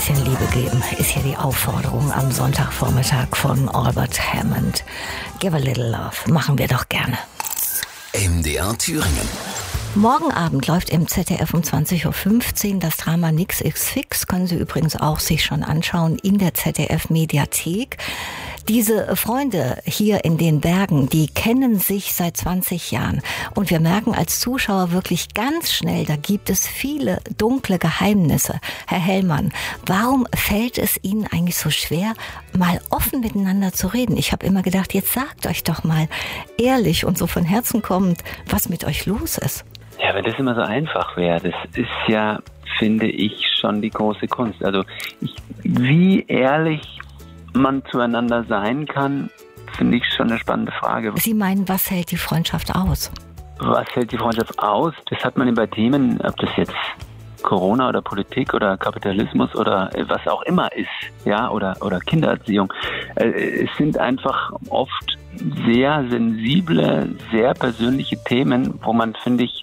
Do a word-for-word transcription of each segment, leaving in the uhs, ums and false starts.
bisschen Liebe geben, ist hier die Aufforderung am Sonntagvormittag von Albert Hammond. Give a little love. Machen wir doch gerne. M D R Thüringen. Morgen Abend läuft im Z D F um zwanzig Uhr fünfzehn das Drama Nix ist fix. Können Sie übrigens auch sich schon anschauen in der Z D F-Mediathek. Diese Freunde hier in den Bergen, die kennen sich seit zwanzig Jahren. Und wir merken als Zuschauer wirklich ganz schnell, da gibt es viele dunkle Geheimnisse. Herr Hellmann, warum fällt es Ihnen eigentlich so schwer, mal offen miteinander zu reden? Ich habe immer gedacht, jetzt sagt euch doch mal ehrlich und so von Herzen kommend, was mit euch los ist. Ja, wenn das immer so einfach wäre, das ist ja, finde ich, schon die große Kunst. Also ich, wie ehrlich man zueinander sein kann, finde ich schon eine spannende Frage. Sie meinen, was hält die Freundschaft aus? Was hält die Freundschaft aus? Das hat man bei Themen, ob das jetzt Corona oder Politik oder Kapitalismus oder was auch immer ist, ja, oder, oder Kindererziehung. Es sind einfach oft sehr sensible, sehr persönliche Themen, wo man, finde ich,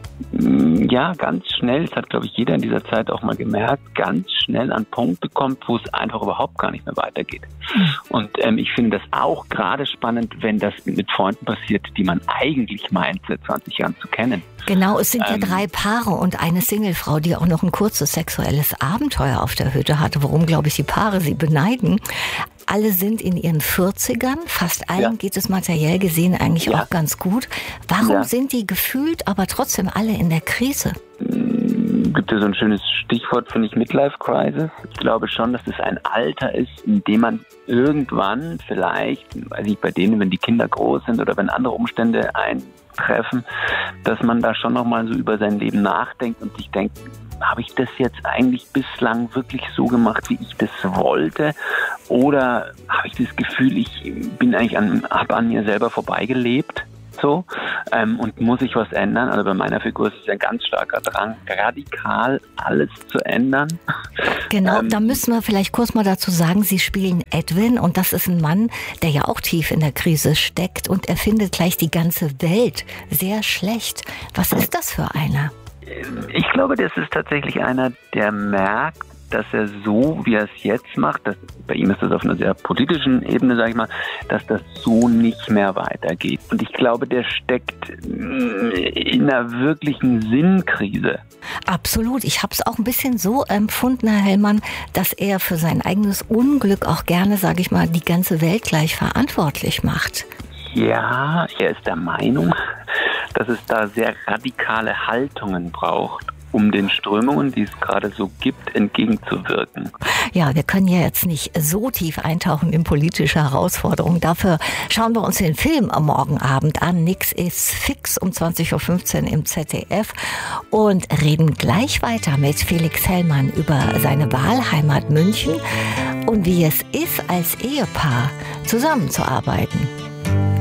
ja, ganz schnell, das hat, glaube ich, jeder in dieser Zeit auch mal gemerkt, ganz schnell an Punkte kommt, wo es einfach überhaupt gar nicht mehr weitergeht. Und ähm, ich finde das auch gerade spannend, wenn das mit Freunden passiert, die man eigentlich meint, seit zwanzig Jahren zu kennen. Genau, es sind ja ähm, drei Paare und eine Singlefrau, die auch noch ein kurzes sexuelles Abenteuer auf der Hütte hatte, worum, glaube ich, die Paare sie beneiden. Alle sind in ihren vierzigern, fast allen ja. geht es materiell gesehen eigentlich ja. auch ganz gut. Warum ja. sind die gefühlt aber trotzdem alle in der Krise? Gibt es so ein schönes Stichwort, finde ich, Midlife Crisis. Ich glaube schon, dass es ein Alter ist, in dem man irgendwann vielleicht, weiß ich, bei denen, wenn die Kinder groß sind oder wenn andere Umstände eintreffen, dass man da schon nochmal so über sein Leben nachdenkt und sich denkt, habe ich das jetzt eigentlich bislang wirklich so gemacht, wie ich das wollte? Oder habe ich das Gefühl, ich bin eigentlich an, habe an mir selber vorbeigelebt? So, ähm, und muss ich was ändern? Also bei meiner Figur ist es ein ganz starker Drang, radikal alles zu ändern. Genau, ähm, da müssen wir vielleicht kurz mal dazu sagen, Sie spielen Edwin und das ist ein Mann, der ja auch tief in der Krise steckt und er findet gleich die ganze Welt sehr schlecht. Was ist das für einer? Ich glaube, das ist tatsächlich einer, der merkt, dass er so, wie er es jetzt macht, das, bei ihm ist das auf einer sehr politischen Ebene, sage ich mal, dass das so nicht mehr weitergeht. Und ich glaube, der steckt in einer wirklichen Sinnkrise. Absolut. Ich habe es auch ein bisschen so empfunden, Herr Hellmann, dass er für sein eigenes Unglück auch gerne, sage ich mal, die ganze Welt gleich verantwortlich macht. Ja, er ist der Meinung, dass es da sehr radikale Haltungen braucht, um den Strömungen, die es gerade so gibt, entgegenzuwirken. Ja, wir können ja jetzt nicht so tief eintauchen in politische Herausforderungen. Dafür schauen wir uns den Film am Morgenabend an. Nix ist fix um zwanzig Uhr fünfzehn im Z D F und reden gleich weiter mit Felix Hellmann über seine Wahlheimat München und wie es ist, als Ehepaar zusammenzuarbeiten.